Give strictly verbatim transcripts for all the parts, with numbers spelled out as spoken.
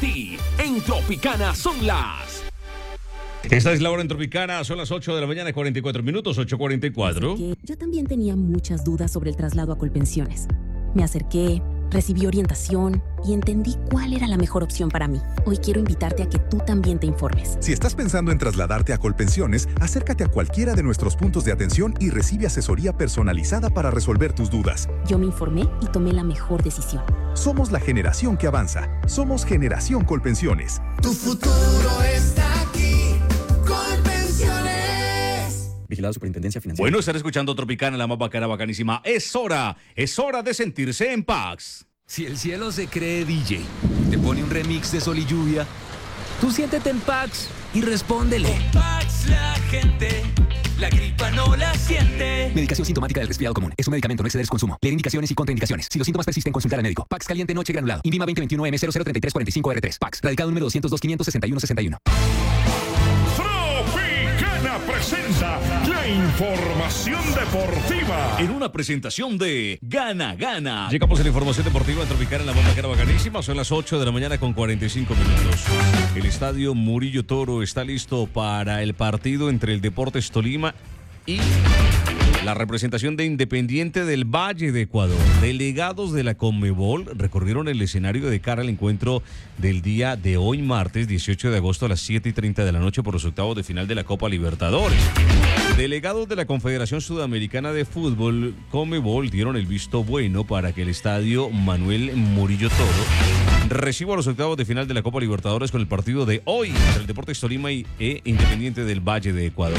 ti. En Tropicana son las... Esta es la hora en Tropicana, son las ocho de la mañana, cuarenta y cuatro minutos, ocho cuarenta y cuatro. Yo también tenía muchas dudas sobre el traslado a Colpensiones. Me acerqué, recibí orientación y entendí cuál era la mejor opción para mí. Hoy quiero invitarte a que tú también te informes. Si estás pensando en trasladarte a Colpensiones, acércate a cualquiera de nuestros puntos de atención y recibe asesoría personalizada para resolver tus dudas. Yo me informé y tomé la mejor decisión. Somos la generación que avanza. Somos Generación Colpensiones. Tu futuro está aquí. Colpensiones. Vigilado Superintendencia Financiera. Bueno, estar escuchando Tropicana, la más bacana, bacanísima. Es hora, es hora de sentirse en paz. Si el cielo se cree D J, te pone un remix de Sol y Lluvia, tú siéntete en Pax y respóndele. Con Pax la gente, la gripa no la siente. Medicación sintomática del resfriado común. Es un medicamento, no exceder su consumo. Leer indicaciones y contraindicaciones. Si los síntomas persisten, consultar al médico. Pax caliente noche granulado. Invima veinte veintiuno M cero cero treinta y tres cuarenta y cinco R tres. Pax. Radicado número doscientos dos quinientos sesenta y uno sesenta y uno. Tropicana presenta la información deportiva. En una presentación de Gana Gana. Llegamos a la información deportiva en Tropicana, en la más bacana, bacanísima. Son las ocho de la mañana con cuarenta y cinco minutos. El estadio Murillo Toro está listo para el partido entre el Deportes Tolima y la representación de Independiente del Valle de Ecuador. Delegados de la Conmebol recorrieron el escenario de cara al encuentro del día de hoy, martes dieciocho de agosto a las siete y treinta de la noche por los octavos de final de la Copa Libertadores. Delegados de la Confederación Sudamericana de Fútbol, Conmebol, dieron el visto bueno para que el estadio Manuel Murillo Toro reciba los octavos de final de la Copa Libertadores con el partido de hoy entre el Deportes Tolima y e Independiente del Valle de Ecuador.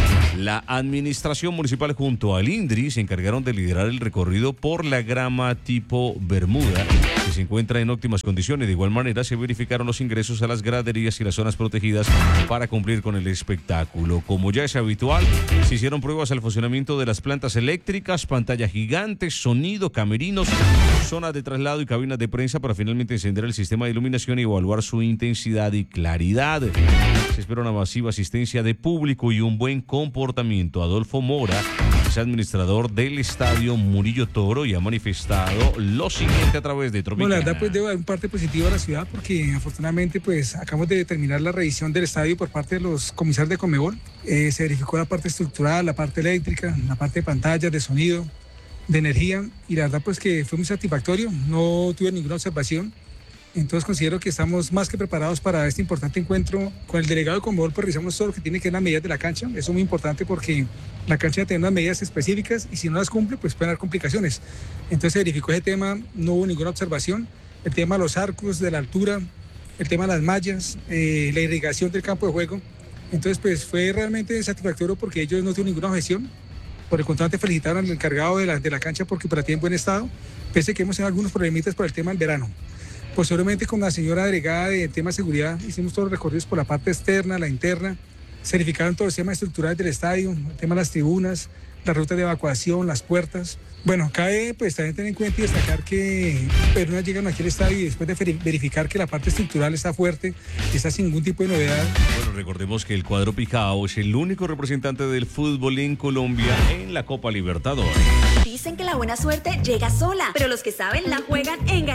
La administración municipal junto al INDRI se encargaron de liderar el recorrido por la grama tipo Bermuda, que se encuentra en óptimas condiciones. De igual manera, se verificaron los ingresos a las graderías y las zonas protegidas para cumplir con el espectáculo. Como ya es habitual, se hicieron pruebas al funcionamiento de las plantas eléctricas, pantalla gigante, sonido, camerinos, zonas de traslado y cabinas de prensa para finalmente encender el sistema de iluminación y evaluar su intensidad y claridad. Se espera una masiva asistencia de público y un buen comportamiento. Adolfo Mora es administrador del estadio Murillo Toro y ha manifestado lo siguiente a través de Tropicana. Bueno, la verdad, pues debo dar un parte positivo a la ciudad porque afortunadamente pues acabamos de terminar la revisión del estadio por parte de los comisarios de Conmebol. Eh, se verificó la parte estructural, la parte eléctrica, la parte de pantallas, de sonido, de energía, y la verdad pues que fue muy satisfactorio, no tuve ninguna observación. Entonces considero que estamos más que preparados para este importante encuentro. Con el delegado de Conmebol pues revisamos todo lo que tiene que ver las medidas de la cancha. Eso es muy importante porque la cancha tiene unas medidas específicas y si no las cumple pues pueden haber complicaciones. Entonces se verificó ese tema, no hubo ninguna observación. El tema de los arcos, de la altura, el tema de las mallas, eh, la irrigación del campo de juego. Entonces pues fue realmente satisfactorio porque ellos no tuvieron ninguna objeción. Por el contrario, felicitaron al encargado de la, de la cancha porque para ti en buen estado, pese a que hemos tenido algunos problemitas por el tema del verano. Posteriormente con la señora delegada de tema de seguridad hicimos todos los recorridos por la parte externa, la interna, se verificaron todos los temas estructurales del estadio, el tema de las tribunas, las rutas de evacuación, las puertas. Bueno, cabe pues también tener en cuenta y destacar que personas llegan aquí al estadio y después de verificar que la parte estructural está fuerte, está sin ningún tipo de novedad. Bueno, recordemos que el cuadro Pijao es el único representante del fútbol en Colombia en la Copa Libertadores. Dicen que la buena suerte llega sola, pero los que saben la juegan en